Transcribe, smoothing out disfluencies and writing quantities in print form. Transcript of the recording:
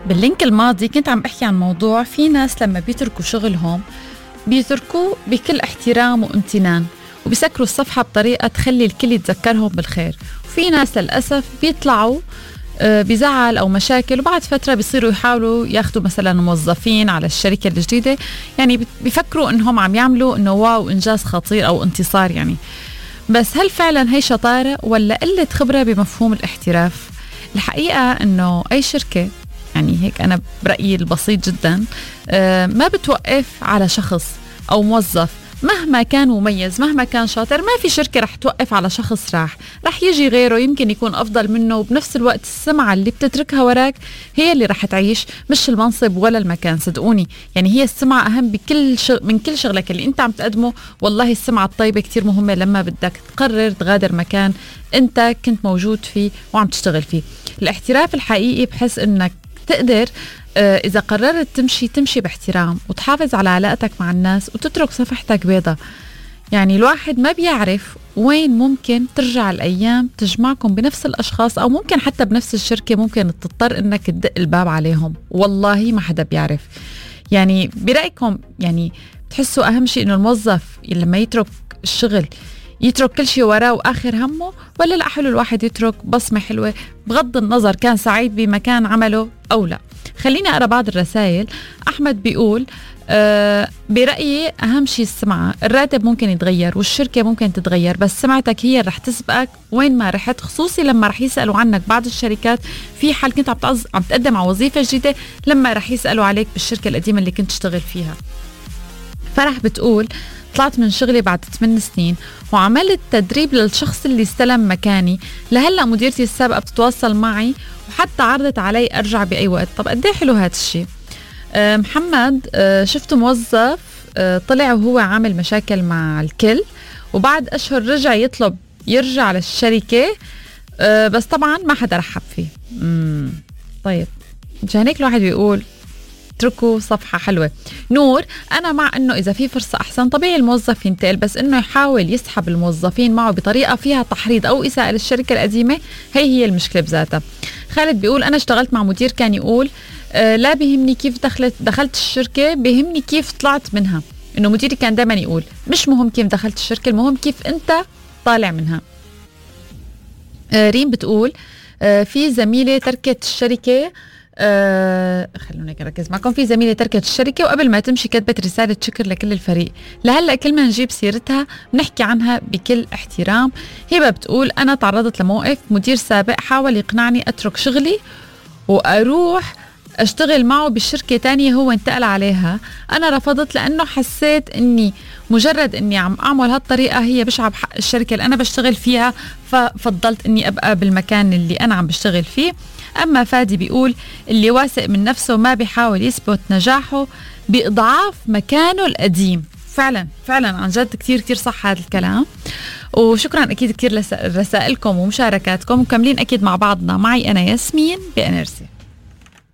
باللينك الماضي كنت عم بحكي عن موضوع في ناس لما بيتركوا شغلهم بيتركوه بكل احترام وامتنان وبيسكروا الصفحة بطريقة تخلي الكل يتذكرهم بالخير. وفي ناس للأسف بيطلعوا بزعل أو مشاكل وبعد فترة بيصيروا يحاولوا ياخدوا مثلا موظفين على الشركة الجديدة، يعني بيفكروا إنهم عم يعملوا إنه واو إنجاز خطير أو انتصار يعني. بس هل فعلا هي شطارة ولا قلة خبرة بمفهوم الاحتراف؟ الحقيقة إنه أي شركة، يعني هيك أنا برأيي البسيط جدا، ما بتوقف على شخص أو موظف مهما كان مميز مهما كان شاطر. ما في شركة رح توقف على شخص، رح يجي غيره يمكن يكون أفضل منه، وبنفس الوقت السمعة اللي بتتركها وراك هي اللي رح تعيش، مش المنصب ولا المكان. صدقوني يعني هي السمعة أهم من كل شغلك اللي أنت عم تقدمه. والله السمعة الطيبة كتير مهمة لما بدك تقرر تغادر مكان أنت كنت موجود فيه وعم تشتغل فيه. الاحتراف الحقيقي بحس أنك تقدر إذا قررت تمشي باحترام وتحافظ على علاقتك مع الناس وتترك صفحتك بيضة. يعني الواحد ما بيعرف وين ممكن ترجع الأيام تجمعكم بنفس الأشخاص، أو ممكن حتى بنفس الشركة ممكن تضطر إنك تدق الباب عليهم. والله ما حدا بيعرف. يعني برأيكم يعني بتحسوا أهم شيء إنه الموظف لما يترك الشغل يترك كل شيء وراه وآخر همه، ولا لا حلو الواحد يترك بصمة حلوة بغض النظر كان سعيد بمكان عمله أو لا؟ خليني أقرأ بعض الرسائل. أحمد بيقول برأيي أهم شيء السمعة. الراتب ممكن يتغير والشركة ممكن تتغير، بس سمعتك هي رح تسبقك وين ما رحت، خصوصي لما رح يسألوا عنك بعض الشركات في حال كنت عم تقدم على وظيفة جديدة، لما رح يسألوا عليك بالشركة القديمة اللي كنت تشتغل فيها. فرح بتقول طلعت من شغلي بعد 8 سنين وعملت تدريب للشخص اللي استلم مكاني، لهلأ مديرتي السابقة بتتواصل معي وحتى عرضت علي أرجع بأي وقت. طب قد ايه حلو هذا الشيء. محمد شفت موظف طلع وهو عامل مشاكل مع الكل، وبعد أشهر رجع يطلب يرجع للشركة، بس طبعا ما حدا رحب فيه. طيب مشان هيك الواحد بيقول اتركوا صفحة حلوة. نور أنا مع أنه إذا في فرصة أحسن طبيعي الموظف ينتقل، بس أنه يحاول يسحب الموظفين معه بطريقة فيها تحريض أو إساءة للشركة القديمة هي المشكلة بذاتها. خالد بيقول أنا اشتغلت مع مدير كان يقول لا بيهمني كيف دخلت الشركة، بيهمني كيف طلعت منها. إنه مديري كان دائما يقول مش مهم كيف دخلت الشركة، المهم كيف أنت طالع منها. ريم بتقول في زميلة تركت الشركة، خلوني أركز معكم. في زميلة تركت الشركة وقبل ما تمشي كتبت رسالة شكر لكل الفريق، لهلأ كل ما نجيب سيرتها بنحكي عنها بكل احترام. هبة بتقول أنا تعرضت لموقف مدير سابق حاول يقنعني أترك شغلي وأروح أشتغل معه بالشركة تانية هو انتقل عليها. أنا رفضت لأنه حسيت أني مجرد أني عم أعمل هالطريقة هي بشعب حق الشركة اللي أنا بشتغل فيها، ففضلت أني أبقى بالمكان اللي أنا عم بشتغل فيه. أما فادي بيقول اللي واثق من نفسه ما بيحاول يثبت نجاحه بإضعاف مكانه القديم. فعلا عن جد كتير صح هذا الكلام. وشكرا أكيد كتير لرسائلكم ومشاركاتكم، ومكملين أكيد مع بعضنا. معي أنا ياسمين بأنرسي.